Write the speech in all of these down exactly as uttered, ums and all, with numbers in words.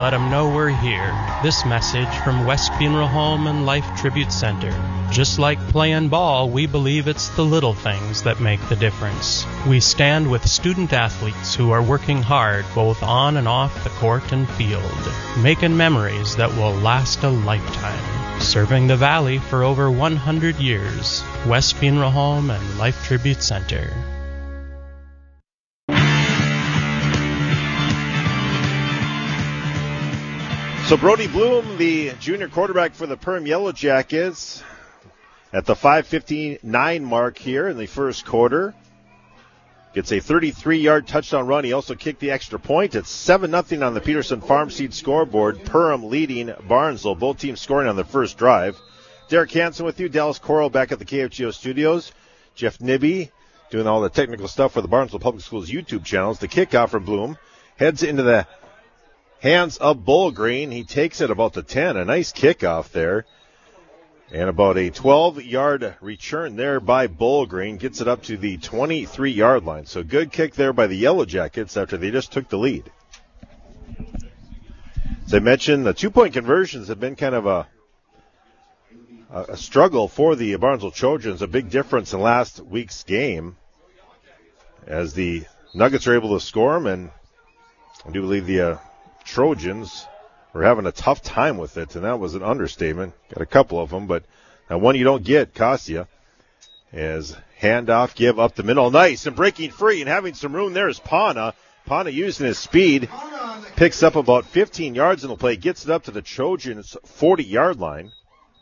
Let them know we're here. This message from West Funeral Home and Life Tribute Center. Just like playing ball, we believe it's the little things that make the difference. We stand with student athletes who are working hard both on and off the court and field, making memories that will last a lifetime. Serving the Valley for over one hundred years. West Funeral Home and Life Tribute Center. So Brody Bloom, the junior quarterback for the Perham Yellow Jackets, at the five fifty-nine mark here in the first quarter, gets a thirty-three-yard touchdown run. He also kicked the extra point. It's seven nothing on the Peterson Farm Seed scoreboard. Perham leading Barnesville. Both teams scoring on the first drive. Derek Hansen with you. Dallas Coral back at the K F G O studios. Jeff Nibby doing all the technical stuff for the Barnesville Public Schools YouTube channels. The kickoff from Bloom heads into the hands of Bullgreen. He takes it about the ten. A nice kickoff there. And about a twelve-yard return there by Bullgreen. Gets it up to the twenty-three-yard line. So good kick there by the Yellow Jackets after they just took the lead. As I mentioned, the two-point conversions have been kind of a, a struggle for the Barnesville Trojans. A big difference in last week's game as the Nuggets are able to score them. And I do believe the uh, Trojans were having a tough time with it, and that was an understatement. Got a couple of them, but that one you don't get costs you. As handoff, give up the middle. Nice, and breaking free and having some room there is Pana. Pana using his speed, picks up about fifteen yards in the play, gets it up to the Trojans' forty-yard line.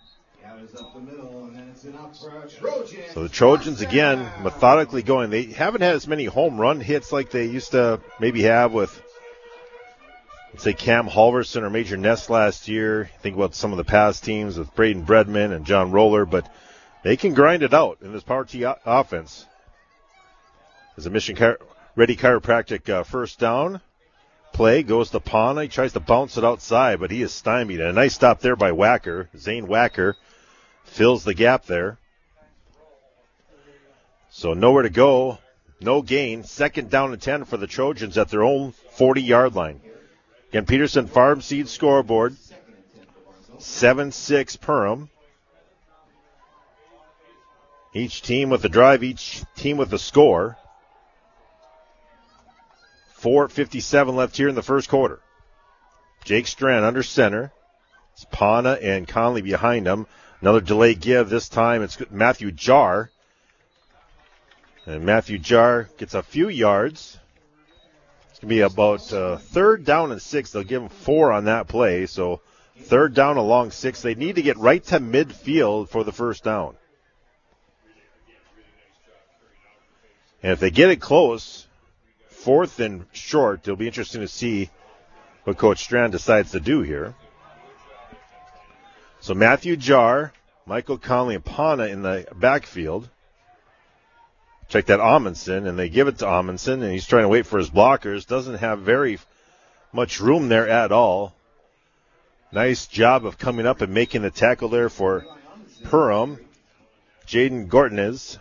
So the Trojans, again, methodically going. They haven't had as many home run hits like they used to maybe have with, let's say, Cam Halverson or Major Ness last year. Think about some of the past teams with Braden Bredman and John Roller, but they can grind it out in this Power T o- offense. As a Mission Chiro- Ready Chiropractic uh, first down play goes to Pana. He tries to bounce it outside, but he is stymied. And a nice stop there by Wacker. Zane Wacker fills the gap there. So nowhere to go, no gain. Second down and ten for the Trojans at their own forty-yard line. Again, Peterson Farm Seed scoreboard, seven six Perham. Each team with a drive, each team with a score. four fifty-seven left here in the first quarter. Jake Strand under center. It's Pana and Conley behind him. Another delay give. This time it's Matthew Jar. And Matthew Jar gets a few yards. It's going to be about uh, third down and six. They'll give him four on that play. So third down along six. They need to get right to midfield for the first down. And if they get it close, fourth and short, it'll be interesting to see what Coach Strand decides to do here. So Matthew Jar, Michael Conley, and Pana in the backfield. Check that Amundsen, and they give it to Amundsen, and he's trying to wait for his blockers. Doesn't have very much room there at all. Nice job of coming up and making the tackle there for Perham. Jaden Gortnez.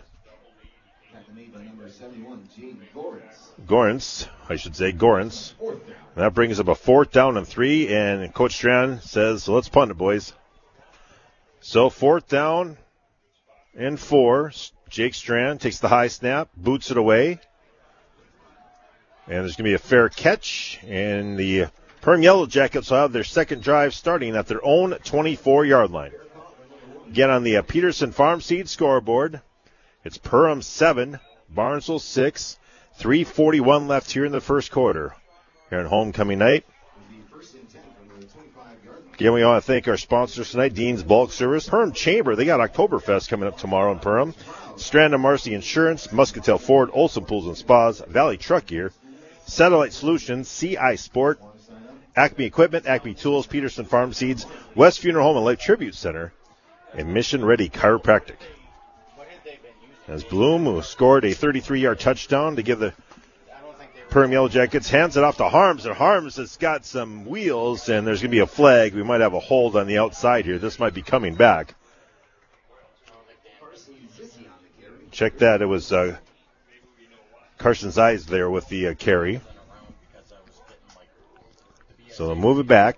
Gorens, I should say, Gorens. That brings up a fourth down and three, and Coach Strand says, so let's punt it, boys. So fourth down and four. Jake Strand takes the high snap, boots it away. And there's going to be a fair catch, and the Perham Yellow Jackets will have their second drive starting at their own twenty-four-yard line. Again, on the uh, Peterson Farm Seed scoreboard, it's Perham seven, Barnesville six, three forty-one left here in the first quarter. Here on homecoming night. Again, we want to thank our sponsors tonight, Dean's Bulk Service, Perham Chamber. They got Oktoberfest coming up tomorrow in Perham. Strand and Marcy Insurance, Muscatel Ford, Olson Pools and Spas, Valley Truck Gear, Satellite Solutions, C I Sport, Acme Equipment, Acme Tools, Peterson Farm Seeds, West Funeral Home and Life Tribute Center, and Mission Ready Chiropractic. As Bloom, who scored a thirty-three-yard touchdown to give the Perham Yellow Jackets, hands it off to Harms, and Harms has got some wheels, and there's going to be a flag. We might have a hold on the outside here. This might be coming back. Check that. It was uh, Carson Zeiss there with the uh, carry. So they'll move it back.